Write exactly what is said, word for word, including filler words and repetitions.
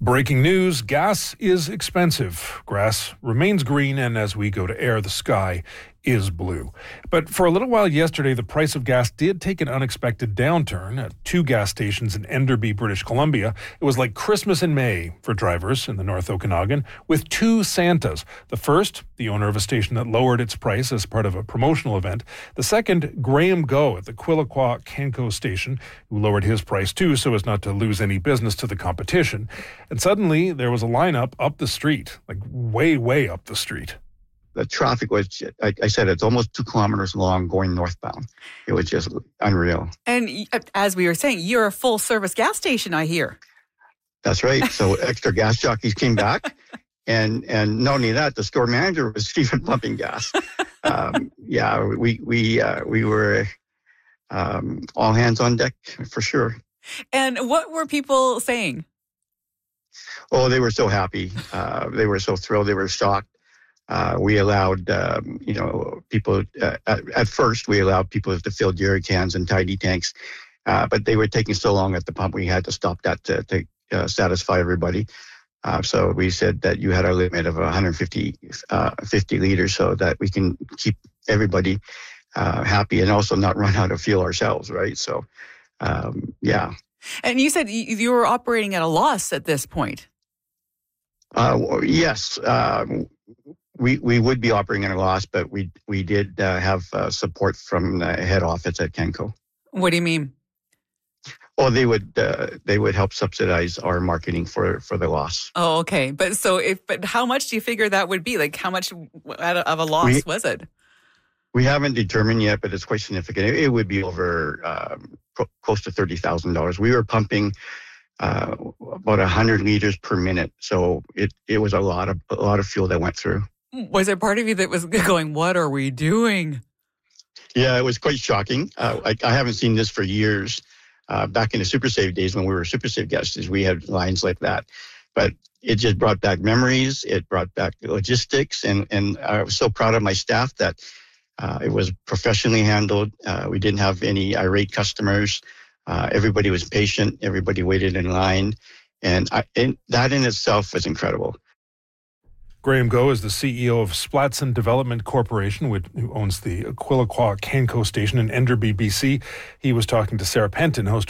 Breaking news, gas is expensive. Grass remains green, and as we go to air, the sky is blue. But for a little while yesterday, the price of gas did take an unexpected downturn at two gas stations in Enderby, British Columbia. It was like Christmas in May for drivers in the North Okanagan, with two Santas. The first, the owner of a station that lowered its price as part of a promotional event. The second, Graham Go at the Quilliqua Canco station, who lowered his price too so as not to lose any business to the competition. And suddenly there was a lineup up the street, like way, way up the street. The traffic was, like I said, it's almost two kilometers long going northbound. It was just unreal. And as we were saying, you're a full-service gas station, I hear. That's right. So extra gas jockeys came back. And and not only that, the store manager was even pumping gas. um, yeah, we we uh, we were um, all hands on deck for sure. And what were people saying? Oh, they were so happy. Uh, they were so thrilled. They were shocked. Uh, we allowed, um, you know, people, uh, at, at first we allowed people to fill jerry cans and tidy tanks, uh, but they were taking so long at the pump, we had to stop that to, to uh, satisfy everybody. Uh, so we said that you had a limit of one hundred fifty, uh, fifty liters so that we can keep everybody uh, happy and also not run out of fuel ourselves, right? So, um, yeah. And you said you were operating at a loss at this point. Uh, yes. Um, We we would be operating at a loss, but we we did uh, have uh, support from the head office at Canco. What do you mean? Oh, they would uh, they would help subsidize our marketing for, for the loss. Oh, okay. But so if but how much do you figure that would be? Like how much of a loss we, was it? We haven't determined yet, but it's quite significant. It, it would be over um, pro- close to thirty thousand dollars. We were pumping uh, about a hundred liters per minute, so it, it was a lot of a lot of fuel that went through. Was there part of you that was going, what are we doing? Yeah, it was quite shocking. Uh, I, I haven't seen this for years. Uh, back in the SuperSave days when we were SuperSave guests, we had lines like that. But it just brought back memories. It brought back logistics. And, and I was so proud of my staff that uh, it was professionally handled. Uh, we didn't have any irate customers. Uh, everybody was patient. Everybody waited in line. And, I, and that in itself was incredible. Graham Go is the C E O of Splatson Development Corporation, which, who owns the Quilliqua Canco station in Enderby, B C. He was talking to Sarah Penton, host of